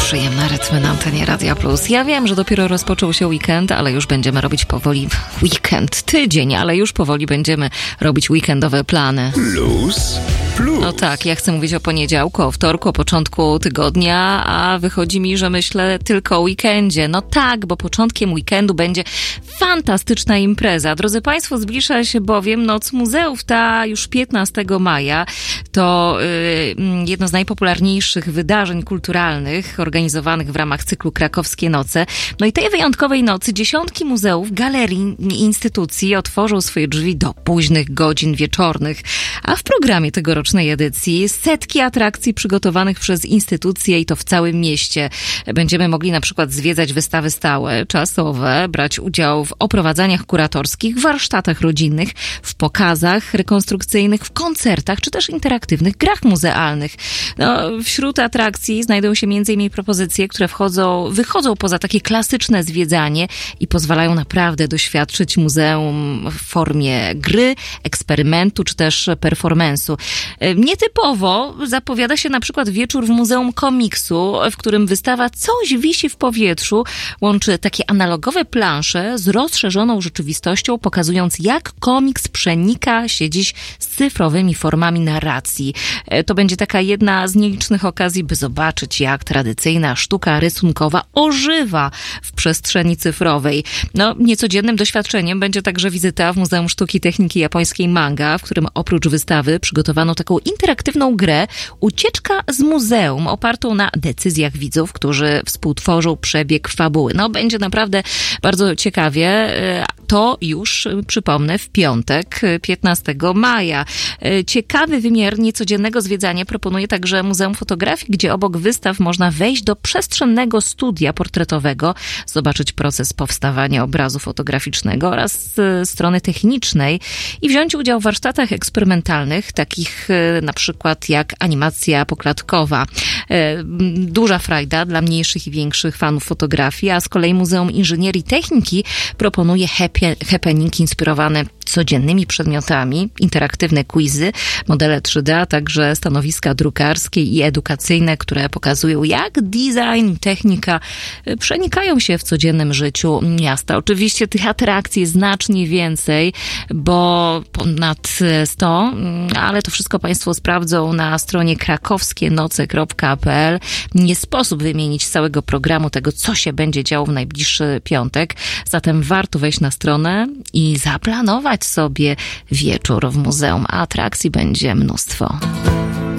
Przyjemne rytmy na antenie Radia Plus. Ja wiem, że dopiero rozpoczął się weekend, ale już będziemy robić powoli tydzień, ale już powoli będziemy robić weekendowe plany. Plus. No tak, ja chcę mówić o poniedziałku, o wtorku, o początku tygodnia, a wychodzi mi, że myślę tylko o weekendzie. No tak, bo początkiem weekendu będzie fantastyczna impreza. Drodzy Państwo, zbliża się bowiem Noc Muzeów, ta już 15 maja. To jedno z najpopularniejszych wydarzeń kulturalnych organizowanych w ramach cyklu Krakowskie Noce. No i tej wyjątkowej nocy dziesiątki muzeów, galerii i instytucji otworzą swoje drzwi do późnych godzin wieczornych. A w programie tegorocznej edycji setki atrakcji przygotowanych przez instytucje i to w całym mieście. Będziemy mogli na przykład zwiedzać wystawy stałe, czasowe, brać udział w oprowadzaniach kuratorskich, warsztatach rodzinnych, w pokazach rekonstrukcyjnych, w koncertach czy też interaktywnych grach muzealnych. No, wśród atrakcji znajdą się m.in. propozycje, które wychodzą poza takie klasyczne zwiedzanie i pozwalają naprawdę doświadczyć muzeum w formie gry, eksperymentu czy też performance'u. Nietypowo zapowiada się na przykład wieczór w Muzeum Komiksu, w którym wystawa Coś wisi w powietrzu łączy takie analogowe plansze z rozszerzoną rzeczywistością, pokazując jak komiks przenika się dziś z cyfrowymi formami narracji. To będzie taka jedna z nielicznych okazji, by zobaczyć jak tradycyjna sztuka rysunkowa ożywa w przestrzeni cyfrowej. No, niecodziennym doświadczeniem będzie także wizyta w Muzeum Sztuki i Techniki Japońskiej Manga, w którym oprócz wystawy przygotowano taką interaktywną grę Ucieczka z muzeum, opartą na decyzjach widzów, którzy współtworzą przebieg fabuły. No, będzie naprawdę bardzo ciekawie. To już, przypomnę, w piątek, 15 maja. Ciekawy wymiar niecodziennego zwiedzania proponuje także Muzeum Fotografii, gdzie obok wystaw można wejść do przestrzennego studia portretowego, zobaczyć proces powstawania obrazu fotograficznego oraz strony technicznej i wziąć udział w warsztatach eksperymentalnych, takich na przykład jak animacja poklatkowa. Duża frajda dla mniejszych i większych fanów fotografii, a z kolei Muzeum Inżynierii i Techniki proponuje happening inspirowany codziennymi przedmiotami, interaktywne quizy, modele 3D, a także stanowiska drukarskie i edukacyjne, które pokazują jak design i technika przenikają się w codziennym życiu miasta. Oczywiście tych atrakcji jest znacznie więcej, bo ponad 100, ale to wszystko Państwo sprawdzą na stronie krakowskienoce.pl. Nie sposób wymienić całego programu tego, co się będzie działo w najbliższy piątek. Zatem warto wejść na stronę i zaplanować sobie wieczór w muzeum, a atrakcji będzie mnóstwo.